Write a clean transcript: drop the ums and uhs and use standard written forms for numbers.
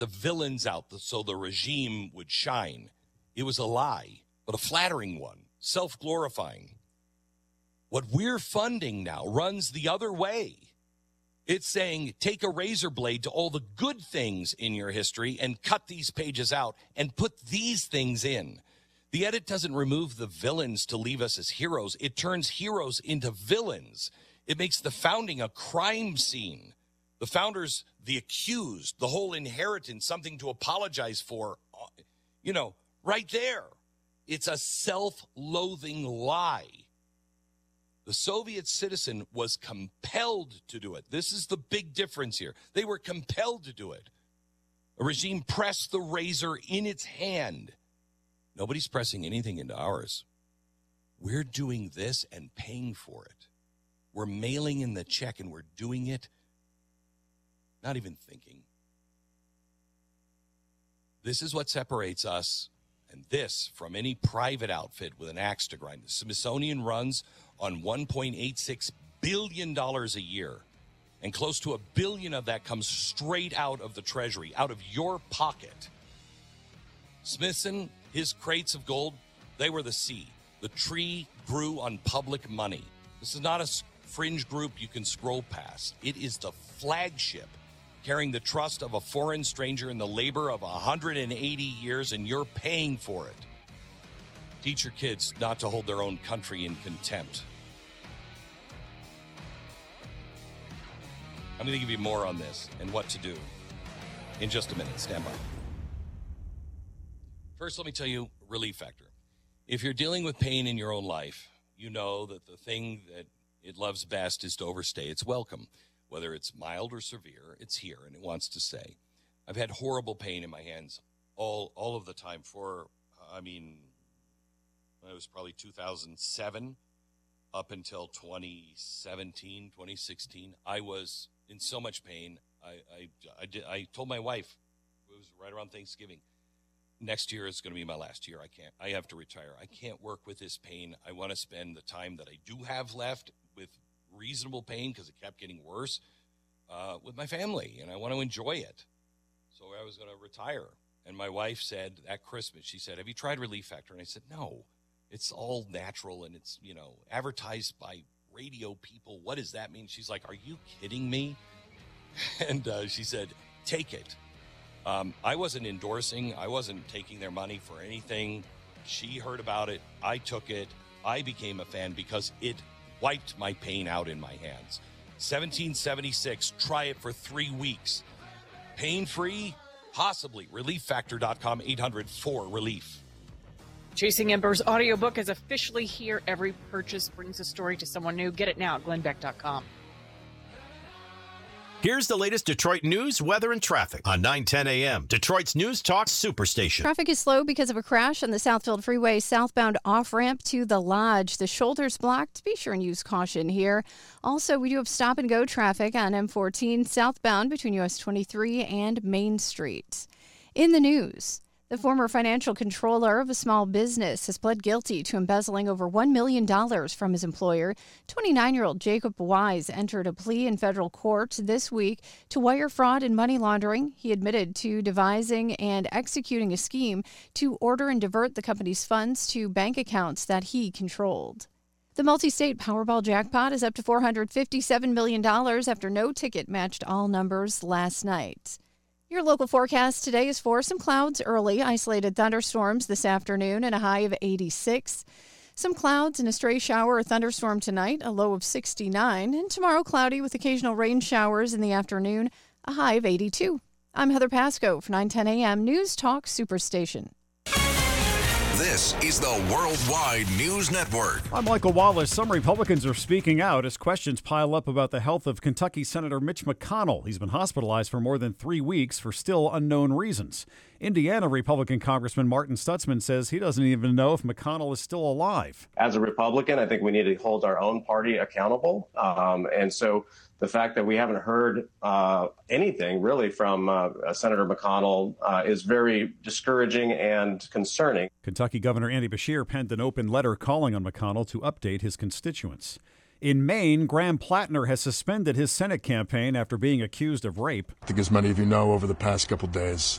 the villains out so the regime would shine. It was a lie, but a flattering one, self-glorifying. What we're funding now runs the other way. It's saying take a razor blade to all the good things in your history and cut these pages out and put these things in. The edit doesn't remove the villains to leave us as heroes. It turns heroes into villains. It makes the founding a crime scene. The founders, the accused, the whole inheritance, something to apologize for, right there. It's a self-loathing lie. The Soviet citizen was compelled to do it. This is the big difference here. They were compelled to do it. A regime pressed the razor in its hand. Nobody's pressing anything into ours. We're doing this and paying for it. We're mailing in the check and we're doing it, not even thinking. This is what separates us and this from any private outfit with an axe to grind. The Smithsonian runs on $1.86 billion a year, and close to $1 billion of that comes straight out of the Treasury, out of your pocket. Smithson, his crates of gold, they were the sea. The tree grew on public money. This is not a fringe group you can scroll past. It is the flagship carrying the trust of a foreign stranger and the labor of 180 years, and you're paying for it. Teach your kids not to hold their own country in contempt. I'm going to give you more on this and what to do in just a minute. Stand by. First, let me tell you Relief Factor. If you're dealing with pain in your own life, you know that the thing that it loves best is to overstay its welcome. Whether it's mild or severe, it's here and it wants to stay. I've had horrible pain in my hands all of the time it was probably 2007 up until 2017, 2016. I was in so much pain. I told my wife, it was right around Thanksgiving, next year is going to be my last year. I have to retire. I can't work with this pain. I want to spend the time that I do have left with reasonable pain, because it kept getting worse, with my family, and I want to enjoy it. So I was going to retire. And my wife said at Christmas, she said, have you tried Relief Factor? And I said, no, it's all natural, and it's, advertised by radio people. What does that mean? She's like, are you kidding me? And she said, take it. I wasn't endorsing. I wasn't taking their money for anything. She heard about it. I took it. I became a fan because it wiped my pain out in my hands. 1776. Try it for 3 weeks. Pain-free? Possibly. ReliefFactor.com, 800-4-RELIEF. Chasing Embers audiobook is officially here. Every purchase brings a story to someone new. Get it now at glennbeck.com. Here's the latest Detroit news, weather, and traffic on 9:10 a.m. Detroit's News Talk Superstation. Traffic is slow because of a crash on the Southfield Freeway southbound off-ramp to the Lodge. The shoulder's blocked. Be sure and use caution here. Also, we do have stop-and-go traffic on M14 southbound between US 23 and Main Street. In the news, the former financial controller of a small business has pled guilty to embezzling over $1 million from his employer. 29-year-old Jacob Wise entered a plea in federal court this week to wire fraud and money laundering. He admitted to devising and executing a scheme to order and divert the company's funds to bank accounts that he controlled. The multi-state Powerball jackpot is up to $457 million after no ticket matched all numbers last night. Your local forecast today is for some clouds early, isolated thunderstorms this afternoon, and a high of 86. Some clouds and a stray shower or thunderstorm tonight, a low of 69. And tomorrow, cloudy with occasional rain showers in the afternoon, a high of 82. I'm Heather Pasco for 9:10 a.m. News Talk Superstation. This is the Worldwide News Network. I'm Michael Wallace. Some Republicans are speaking out as questions pile up about the health of Kentucky Senator Mitch McConnell. He's been hospitalized for more than 3 weeks for still unknown reasons. Indiana Republican Congressman Martin Stutzman says he doesn't even know if McConnell is still alive. As a Republican, I think we need to hold our own party accountable. And so the fact that we haven't heard anything really from Senator McConnell is very discouraging and concerning. Kentucky Governor Andy Beshear penned an open letter calling on McConnell to update his constituents. In Maine, Graham Plattner has suspended his Senate campaign after being accused of rape. I think as many of you know, over the past couple days,